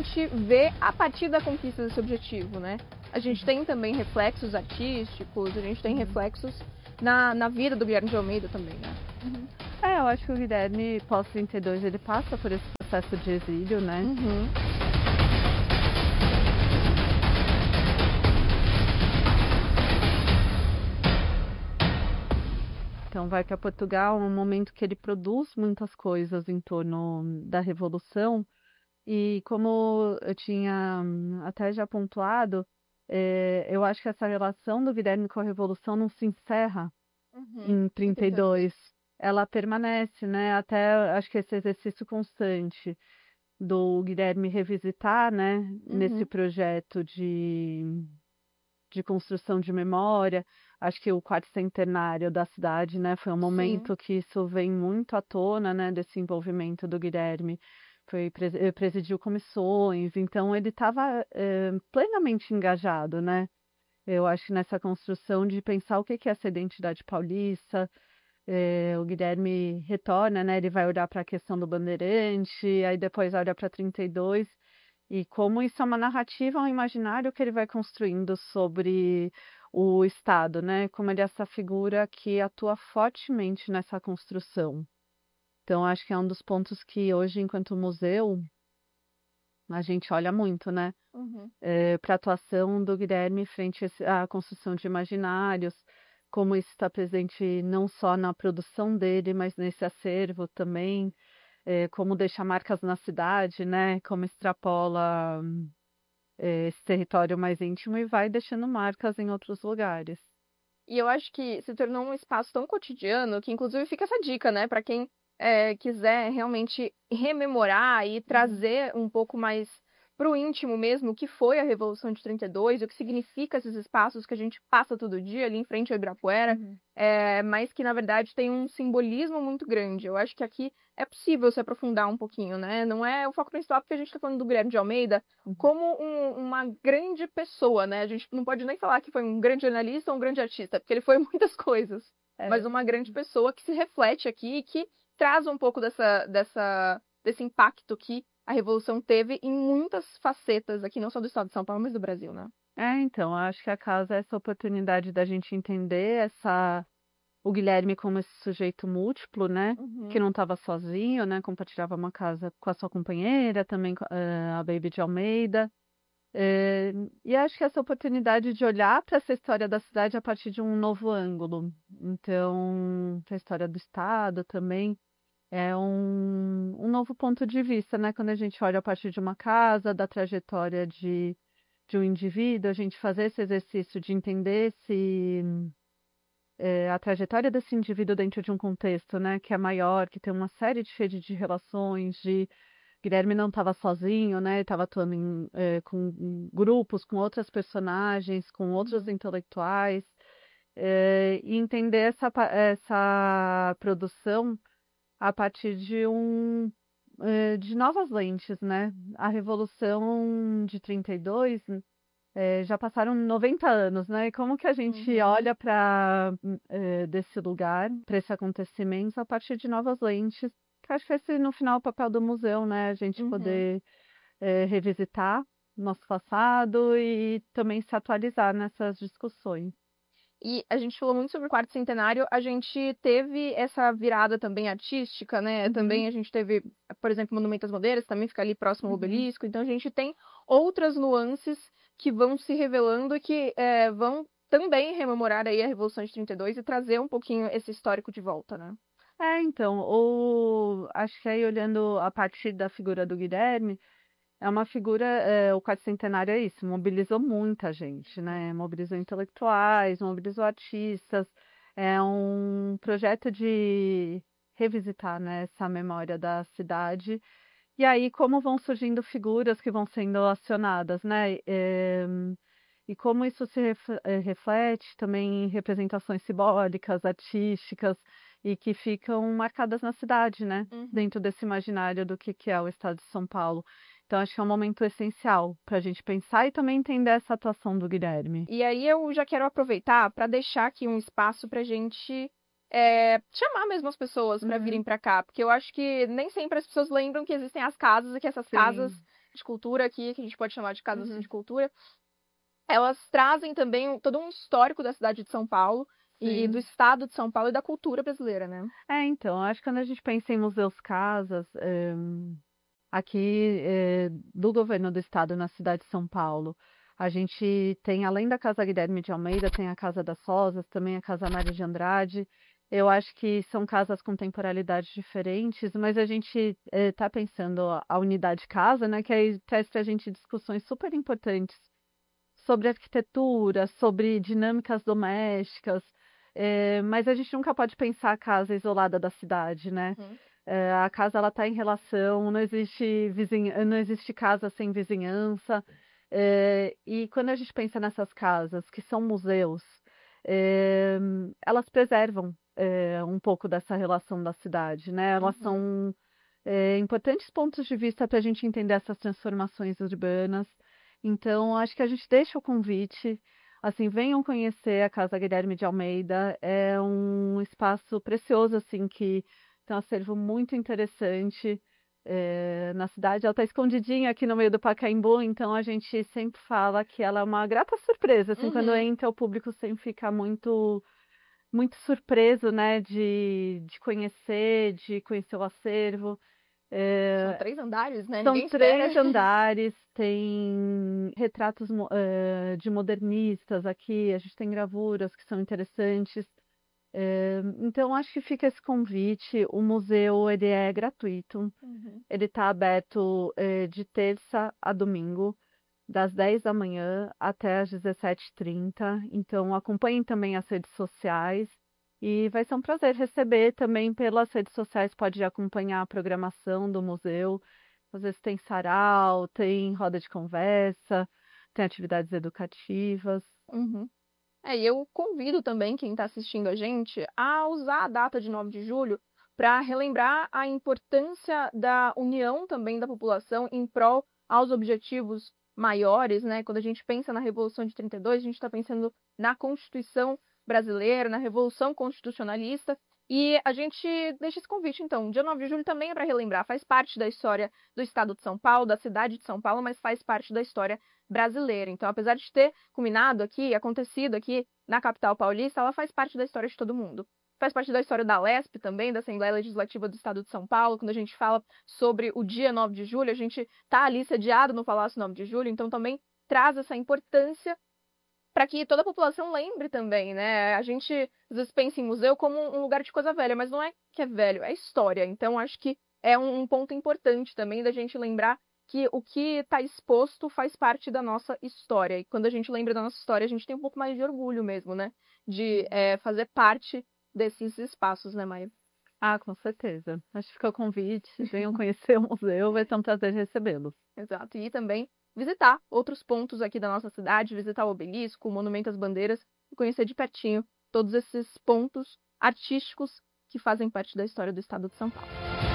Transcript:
gente vê a partir da conquista desse objetivo, né? A gente tem também reflexos artísticos, a gente tem reflexos na vida do Guilherme de Almeida também, né? Eu acho que o Guilherme, pós-32, ele passa por esse processo de exílio, né? Então vai para Portugal, um momento que ele produz muitas coisas em torno da Revolução. E como eu tinha até já pontuado, eu acho que essa relação do Guilherme com a Revolução não se encerra em 32. Ela permanece, né? Até acho que esse exercício constante do Guilherme revisitar, né? Nesse projeto de construção de memória. Acho que o quarto centenário da cidade, né? Foi um momento que isso vem muito à tona, né? Desse envolvimento do Guilherme. Presidiu comissões, então ele estava plenamente engajado, né? Eu acho que nessa construção de pensar o que é essa identidade paulista. O Guilherme retorna, né? Ele vai olhar para a questão do Bandeirante, aí depois olha para 32, e como isso é uma narrativa, um imaginário que ele vai construindo sobre o Estado, né? Como ele é essa figura que atua fortemente nessa construção. Então, acho que é um dos pontos que hoje, enquanto museu, a gente olha muito, né? Para a atuação do Guilherme frente à construção de imaginários, como isso está presente não só na produção dele, mas nesse acervo também, como deixa marcas na cidade, né? Como extrapola esse território mais íntimo e vai deixando marcas em outros lugares. E eu acho que se tornou um espaço tão cotidiano que, inclusive, fica essa dica, né? Para quem quiser realmente rememorar e trazer um pouco mais para o íntimo mesmo o que foi a Revolução de 32, o que significa esses espaços que a gente passa todo dia ali em frente ao Ibirapuera, mas que, na verdade, tem um simbolismo muito grande. Eu acho que aqui é possível se aprofundar um pouquinho, né? Não é o foco principal, porque a gente está falando do Guilherme de Almeida como uma grande pessoa, né? A gente não pode nem falar que foi um grande jornalista ou um grande artista, porque ele foi muitas coisas, mas uma grande pessoa que se reflete aqui e que traz um pouco desse impacto que a Revolução teve em muitas facetas aqui, não só do estado de São Paulo, mas do Brasil, né? Então, acho que a casa é essa oportunidade da gente entender o Guilherme como esse sujeito múltiplo, né? Que não estava sozinho, né? Compartilhava uma casa com a sua companheira, também a Baby de Almeida. E acho que essa oportunidade de olhar para essa história da cidade a partir de um novo ângulo. Então, a história do Estado também é um novo ponto de vista, né? Quando a gente olha a partir de uma casa, da trajetória de um indivíduo, a gente fazer esse exercício de entender a trajetória desse indivíduo dentro de um contexto, né? Que é maior, que tem uma série de rede de relações, Guilherme não estava sozinho, né? Estava atuando com grupos, com outras personagens, com outros intelectuais, e entender essa produção a partir de novas lentes, né? A Revolução de 32, já passaram 90 anos, né? E como que a gente olha para desse lugar, para esse acontecimento, a partir de novas lentes? Que acho que esse, no final, é o papel do museu, né? A gente poder revisitar nosso passado e também se atualizar nessas discussões. E a gente falou muito sobre o quarto centenário, a gente teve essa virada também artística, né? Também a gente teve, por exemplo, o Monumento às Bandeiras, também fica ali próximo ao Obelisco. Então a gente tem outras nuances que vão se revelando e que vão também rememorar aí a Revolução de 32 e trazer um pouquinho esse histórico de volta, né? Então, acho que aí olhando a partir da figura do Guilherme, é uma figura, o quarto centenário é isso, mobilizou muita gente, né? Mobilizou intelectuais, mobilizou artistas. É um projeto de revisitar, né, essa memória da cidade. E aí, como vão surgindo figuras que vão sendo acionadas, né? E como isso se reflete também em representações simbólicas, artísticas, e que ficam marcadas na cidade, né? Dentro desse imaginário do que é o estado de São Paulo. Então, acho que é um momento essencial para a gente pensar e também entender essa atuação do Guilherme. E aí eu já quero aproveitar para deixar aqui um espaço para a gente chamar mesmo as pessoas para virem para cá, porque eu acho que nem sempre as pessoas lembram que existem as casas e que essas casas de cultura aqui, que a gente pode chamar de casas Uhum. de cultura, elas trazem também todo um histórico da cidade de São Paulo e do Sim. estado de São Paulo e da cultura brasileira, né? Então, acho que quando a gente pensa em museus casas, aqui do governo do estado na cidade de São Paulo, a gente tem, além da Casa Guilherme de Almeida, tem a Casa das Rosas, também a Casa Mário de Andrade. Eu acho que são casas com temporalidades diferentes, mas a gente está pensando a unidade casa, né, que aí traz para a gente discussões super importantes sobre arquitetura, sobre dinâmicas domésticas, mas a gente nunca pode pensar a casa isolada da cidade, né? Uhum. A casa ela está em relação, não existe não existe casa sem vizinhança. E quando a gente pensa nessas casas que são museus, é, elas preservam um pouco dessa relação da cidade, né? Elas Uhum. são importantes pontos de vista para a gente entender essas transformações urbanas. Então, acho que a gente deixa o convite, assim, venham conhecer a Casa Guilherme de Almeida. É um espaço precioso, assim, que tem um acervo muito interessante na cidade. Ela está escondidinha aqui no meio do Pacaembu, então a gente sempre fala que ela é uma grata surpresa, assim, quando Uhum. entra o público sempre fica muito muito surpreso, né, de conhecer o acervo. São É, 3 andares, né? são Ninguém espera. 3 andares, tem retratos de modernistas aqui, a gente tem gravuras que são interessantes. Então, acho que fica esse convite. O museu ele é gratuito, Uhum. ele está aberto de terça a domingo, das 10 da manhã até as 17h30. Então, acompanhem também as redes sociais. E vai ser um prazer receber também pelas redes sociais, pode acompanhar a programação do museu. Às vezes tem sarau, tem roda de conversa, tem atividades educativas. Uhum. E eu convido também quem está assistindo a gente a usar a data de 9 de julho para relembrar a importância da união também da população em prol aos objetivos maiores, né? Quando a gente pensa na Revolução de 32, a gente está pensando na Constituição brasileira, na Revolução Constitucionalista, e a gente deixa esse convite, então. Dia 9 de julho também é para relembrar, faz parte da história do estado de São Paulo, da cidade de São Paulo, mas faz parte da história brasileira. Então, apesar de ter culminado aqui, acontecido aqui na capital paulista, ela faz parte da história de todo mundo. Faz parte da história da Alesp também, da Assembleia Legislativa do Estado de São Paulo. Quando a gente fala sobre o dia 9 de julho, a gente está ali sediado no Palácio 9 de julho, então também traz essa importância para que toda a população lembre também, né? A gente às vezes pensa em museu como um lugar de coisa velha, mas não é que é velho, é história. Então acho que é um ponto importante também da gente lembrar que o que está exposto faz parte da nossa história. E quando a gente lembra da nossa história, a gente tem um pouco mais de orgulho mesmo, né? De fazer parte desses espaços, né, Maia? Ah, com certeza. Acho que fica o convite. Venham conhecer o museu, vai ser um prazer recebê-los. Exato. E também visitar outros pontos aqui da nossa cidade, visitar o Obelisco, o Monumento às Bandeiras e conhecer de pertinho todos esses pontos artísticos que fazem parte da história do estado de São Paulo.